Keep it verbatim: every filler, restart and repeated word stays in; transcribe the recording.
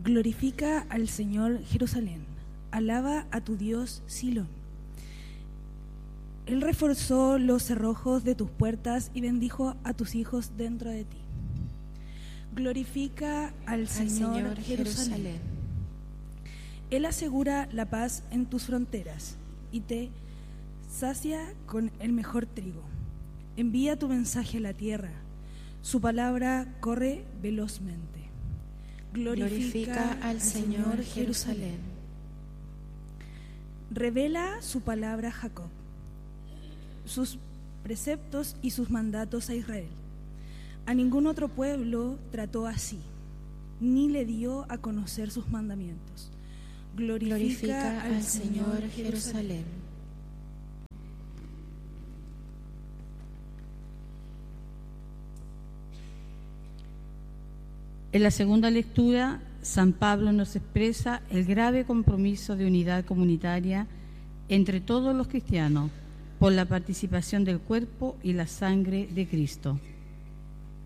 Glorifica al Señor, Jerusalén. Alaba a tu Dios, Silón. Él reforzó los cerrojos de tus puertas y bendijo a tus hijos dentro de ti. Glorifica al, al Señor, Señor Jerusalén. Jerusalén. Él asegura la paz en tus fronteras y te sacia con el mejor trigo. Envía tu mensaje a la tierra. Su palabra corre velozmente. Glorifica, Glorifica al, al Señor, Señor Jerusalén. Revela su palabra a Jacob, sus preceptos y sus mandatos a Israel. A ningún otro pueblo trató así, ni le dio a conocer sus mandamientos. Glorifica, Glorifica al, al Señor Jerusalén. Jerusalén. En la segunda lectura, San Pablo nos expresa el grave compromiso de unidad comunitaria entre todos los cristianos por la participación del cuerpo y la sangre de Cristo.